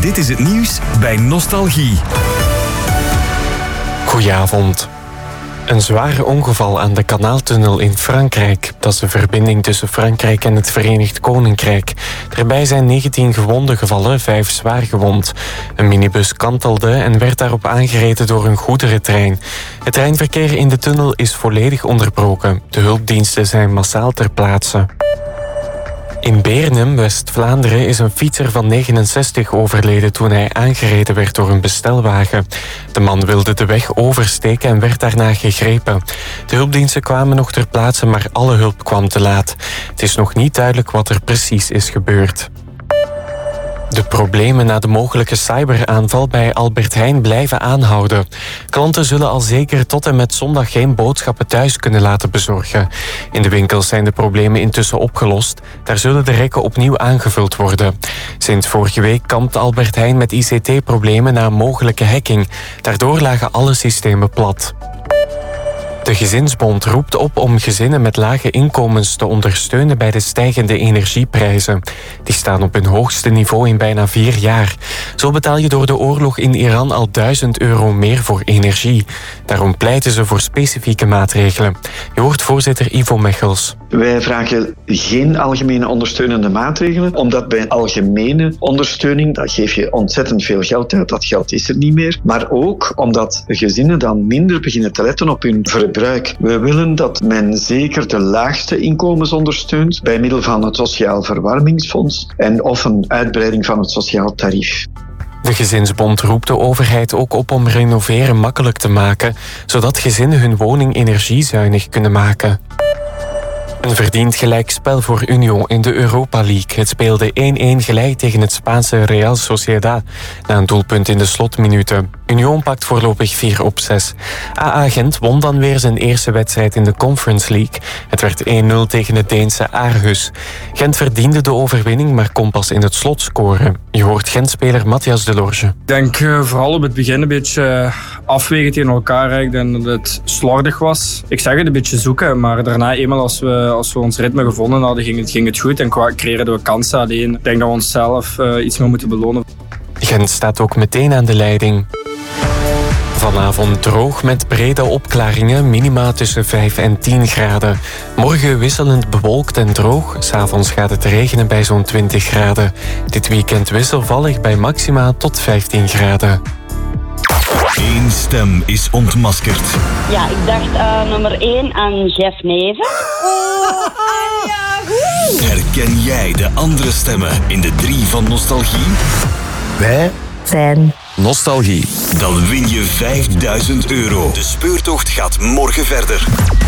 Dit is het nieuws bij Nostalgie. Goedenavond. Een zwaar ongeval aan de Kanaaltunnel in Frankrijk. Dat is de verbinding tussen Frankrijk en het Verenigd Koninkrijk. Daarbij zijn 19 gewonden gevallen, 5 zwaar gewond. Een minibus kantelde en werd daarop aangereden door een goederentrein. Het treinverkeer in de tunnel is volledig onderbroken. De hulpdiensten zijn massaal ter plaatse. In Beernem, West-Vlaanderen, is een fietser van 69 overleden toen hij aangereden werd door een bestelwagen. De man wilde de weg oversteken en werd daarna gegrepen. De hulpdiensten kwamen nog ter plaatse, maar alle hulp kwam te laat. Het is nog niet duidelijk wat er precies is gebeurd. De problemen na de mogelijke cyberaanval bij Albert Heijn blijven aanhouden. Klanten zullen al zeker tot en met zondag geen boodschappen thuis kunnen laten bezorgen. In de winkels zijn de problemen intussen opgelost. Daar zullen de rekken opnieuw aangevuld worden. Sinds vorige week kampt Albert Heijn met ICT-problemen na een mogelijke hacking. Daardoor lagen alle systemen plat. De Gezinsbond roept op om gezinnen met lage inkomens te ondersteunen bij de stijgende energieprijzen. Die staan op hun hoogste niveau in bijna 4 jaar. Zo betaal je door de oorlog in Iran al €1000 meer voor energie. Daarom pleiten ze voor specifieke maatregelen. Je hoort voorzitter Ivo Mechels. Wij vragen geen algemene ondersteunende maatregelen, omdat bij algemene ondersteuning, dat geef je ontzettend veel geld uit, dat geld is er niet meer. Maar ook omdat gezinnen dan minder beginnen te letten op hun verbruik. We willen dat men zeker de laagste inkomens ondersteunt bij middel van het Sociaal Verwarmingsfonds en of een uitbreiding van het sociaal tarief. De Gezinsbond roept de overheid ook op om renoveren makkelijk te maken, zodat gezinnen hun woning energiezuinig kunnen maken. Een verdiend gelijkspel voor Union in de Europa League. Het speelde 1-1 gelijk tegen het Spaanse Real Sociedad na een doelpunt in de slotminuten. Union pakt voorlopig 4 op 6. AA Gent won dan weer zijn eerste wedstrijd in de Conference League. Het werd 1-0 tegen het Deense Aarhus. Gent verdiende de overwinning, maar kon pas in het slot scoren. Je hoort Gent-speler Matthias Delorge. Ik denk vooral op het begin een beetje afwegen tegen elkaar. Ik denk dat het slordig was. Ik zeg het, een beetje zoeken, maar daarna eenmaal als we ons ritme gevonden hadden, ging het goed en creëerden we kansen. Alleen ik denk dat we onszelf iets meer moeten belonen. Gent staat ook meteen aan de leiding. Vanavond droog met brede opklaringen, minima tussen 5 en 10 graden. Morgen wisselend bewolkt en droog. 's Avonds gaat het regenen bij zo'n 20 graden. Dit weekend wisselvallig bij maxima tot 15 graden. Eén stem is ontmaskerd. Ja, ik dacht nummer 1 aan Jeff Neven. Herken jij de andere stemmen in de 3 van Nostalgie? Wij zijn Nostalgie. Dan win je €5000. De speurtocht gaat morgen verder.